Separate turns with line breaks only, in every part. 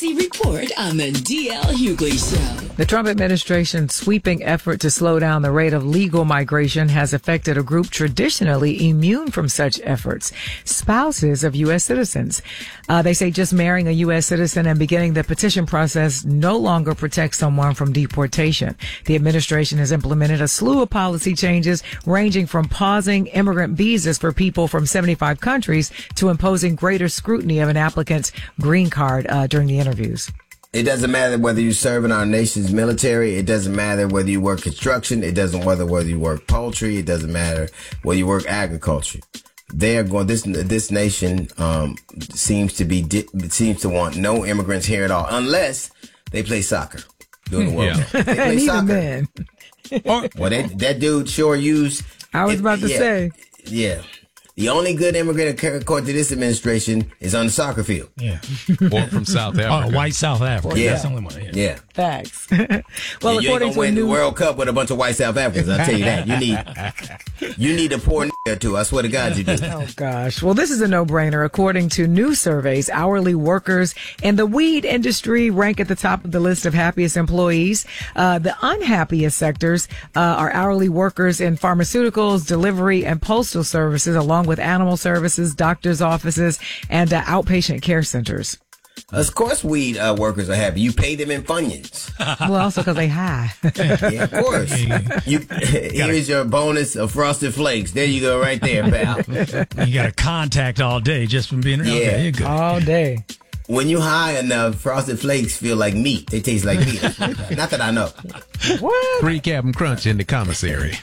Emergency Report on the DL Hughley Show.
The Trump administration's sweeping effort to slow down the rate of legal migration has affected a group traditionally immune from such efforts, spouses of U.S. citizens. They say just marrying a U.S. citizen and beginning the petition process no longer protects someone from deportation. The administration has implemented a slew of policy changes ranging from pausing immigrant visas for people from 75 countries to imposing greater scrutiny of an applicant's green card during the interviews.
It doesn't matter whether you serve in our nation's military. It doesn't matter whether you work construction. It doesn't matter whether you work poultry. It doesn't matter whether you work agriculture. They are going. This nation seems to want no immigrants here at all, unless they play soccer during the World Cup. They play soccer.
Then.
Well, that dude sure used.
I was about to say.
Yeah. The only good immigrant, according to this administration, is on the soccer field.
Yeah.
Or from South Africa.
Oh, white South Africa.
Yeah.
That's the only one.
Yeah.
Facts. Well,
you ain't gonna win the World Cup with a bunch of white South Africans. I'll tell you that. You need a poor or two. I swear to God you do.
Oh, gosh. Well, this is a no-brainer. According to new surveys, hourly workers in the weed industry rank at the top of the list of happiest employees. The unhappiest sectors are hourly workers in pharmaceuticals, delivery, and postal services, along with animal services, doctors' offices, and outpatient care centers.
Of course weed workers are happy. You pay them in Funyuns.
Well, also because they high.
Yeah, of course. Here's your bonus of Frosted Flakes. There you go right there, pal.
You got a contact all day just from being around.
Yeah.
Okay, you're good.
All day.
When you high enough, Frosted Flakes feel like meat. They taste like meat. Not that I know.
What?
Free Captain Crunch in the commissary.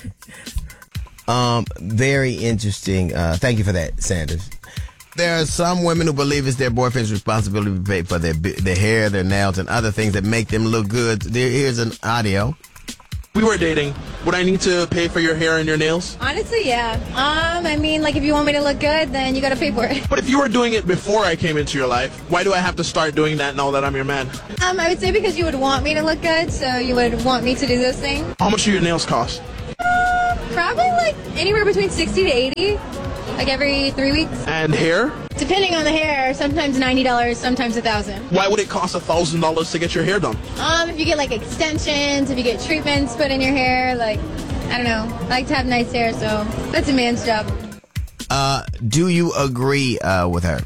Very interesting. Thank you for that, Sanders. There are some women who believe it's their boyfriend's responsibility to pay for their hair, their nails, and other things that make them look good. Here's an audio.
We were dating. Would I need to pay for your hair and your nails?
Honestly, yeah. I mean, like, if you want me to look good, then you gotta pay for it.
But if you were doing it before I came into your life, why do I have to start doing that now that I'm your man?
I would say because you would want me to look good, so you would want me to do those things.
How much do your nails cost?
Probably, like, anywhere between 60 to 80. Like every 3 weeks.
And hair?
Depending on the hair, sometimes $90, sometimes $1,000.
Why would it cost $1,000 to get your hair done?
If you get like extensions, if you get treatments put in your hair, like, I don't know. I like to have nice hair, so that's a man's job.
Do you agree with her?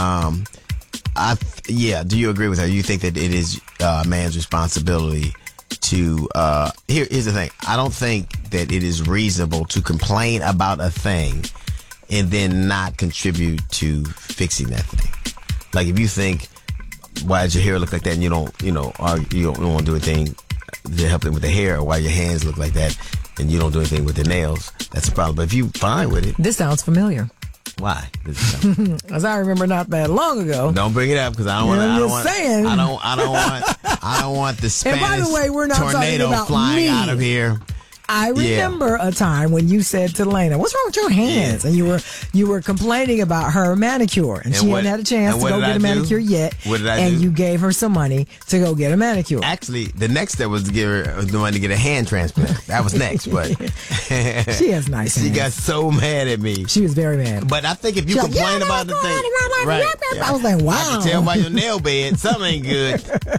Do you agree with her? You think that it is a man's responsibility to here's the thing. I don't think that it is reasonable to complain about a thing and then not contribute to fixing that thing. Like if you think, why does your hair look like that, and you don't want to do anything to help them with the hair, or why your hands look like that and you don't do anything with the nails, that's a problem. But if you fine with it,
This sounds familiar.
why?
As I remember not that long ago.
Don't bring it up because I don't want.
I'm just saying.
I don't want the Spanish
And by the way, we're not talking
tornado
about
flying
me.
out of here.
I remember a time when you said to Lena, "What's wrong with your hands?"
Yeah.
And you were complaining about her manicure, and she hadn't had a chance to go get a manicure yet.
What did I
and
do?
you gave her some money to go get a manicure.
Actually, the next step was to give her the money to get a hand transplant. That was next, but
She has nice
she
hands.
got so mad at me.
She was very mad.
But I think if you
She's like,
complain
"Yeah,
about the
that's
thing,
right,
right?
I was like, wow.
I can tell by your nail bed something ain't good.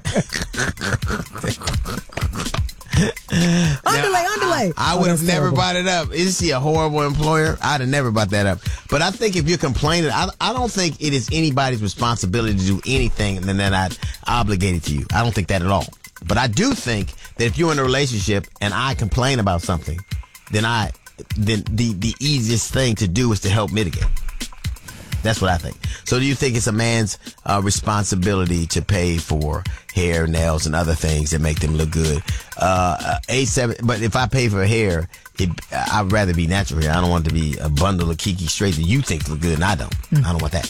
Underlay.
I would have never brought it up. Is she a horrible employer? I'd have never brought that up. But I think if you're complaining, I don't think it is anybody's responsibility to do anything and then I'd obligate it to you. I don't think that at all. But I do think that if you're in a relationship and I complain about something, then the easiest thing to do is to help mitigate. That's what I think. So do you think it's a man's responsibility to pay for hair, nails, and other things that make them look good? 87. But if I pay for hair, I'd rather be natural hair. I don't want it to be a bundle of Kiki straight that you think look good and I don't. I don't want that.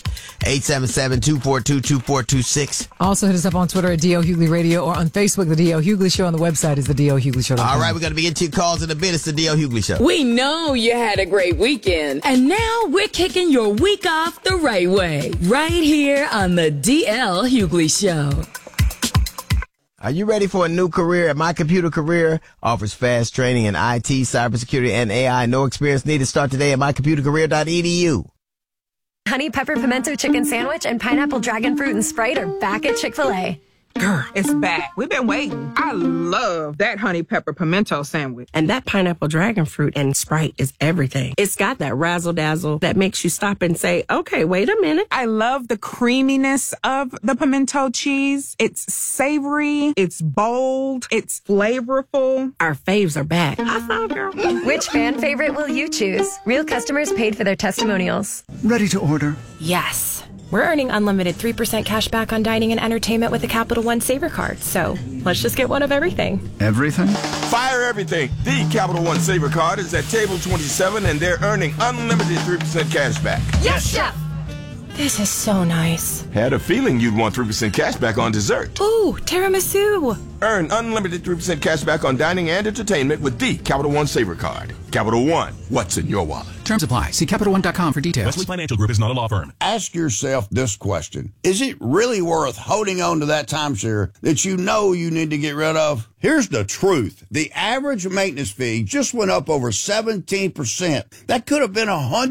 877-242-2426.
Also hit us up on Twitter at D.L. Hughley Radio or on Facebook, The D.L. Hughley Show. On the website is the D.L. Hughley Show.
All right, we're going to begin 2 calls in a bit. It's the D.L. Hughley Show.
We know you had a great weekend, and now we're kicking your week off the right way, right here on the DL Hughley Show.
Are you ready for a new career? My Computer Career offers fast training in IT, cybersecurity, and AI. No experience needed. Start today at mycomputercareer.edu.
Honey Pepper Pimento Chicken Sandwich and Pineapple Dragon Fruit and Sprite are back at Chick-fil-A.
Girl, it's back. We've been waiting. I love that honey pepper pimento sandwich.
And that pineapple dragon fruit and Sprite is everything. It's got that razzle dazzle that makes you stop and say, okay, wait a minute.
I love the creaminess of the pimento cheese. It's savory. It's bold. It's flavorful.
Our faves are back. I thought, girl.
Which fan favorite will you choose? Real customers paid for their testimonials.
Ready to order?
Yes. We're earning unlimited 3% cash back on dining and entertainment with the Capital One Saver card. So let's just get one of everything.
Everything?
Fire everything. The Capital One Saver card is at table 27 and they're earning unlimited 3% cash back.
Yes, Chef! This is so nice.
Had a feeling you'd want 3% cash back on dessert.
Ooh, tiramisu.
Earn unlimited 3% cash back on dining and entertainment with the Capital One Saver card. Capital One, what's in your wallet?
Terms apply. See CapitalOne.com for details.
Wesley Financial Group is not a law firm.
Ask yourself this question. Is it really worth holding on to that timeshare that you know you need to get rid of? Here's the truth. The average maintenance fee just went up over 17%. That could have been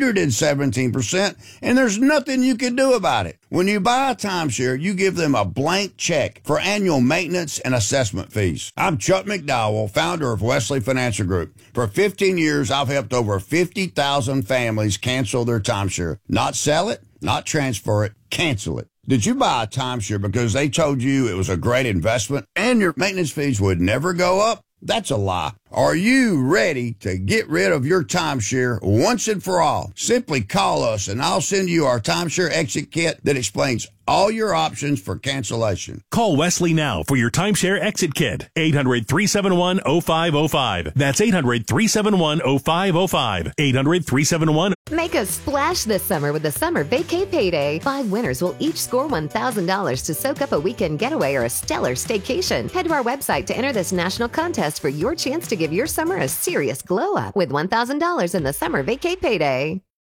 117%, and there's nothing you can do about it. When you buy a timeshare, you give them a blank check for annual maintenance and assessment fees. I'm Chuck McDowell, founder of Wesley Financial Group. For 15 years, I've helped over 50,000 families cancel their timeshare. Not sell it, not transfer it, cancel it. Did you buy a timeshare because they told you it was a great investment and your maintenance fees would never go up? That's a lie. Are you ready to get rid of your timeshare once and for all? Simply call us and I'll send you our timeshare exit kit that explains all your options for cancellation.
Call Wesley now for your timeshare exit kit. 800-371-0505. That's 800-371-0505. 800-371.
Make a splash this summer with the Summer Vacay Payday. 5 winners will each score $1,000 to soak up a weekend getaway or a stellar staycation. Head to our website to enter this national contest for your chance to give your summer a serious glow up with $1,000 in the Summer Vacay Payday.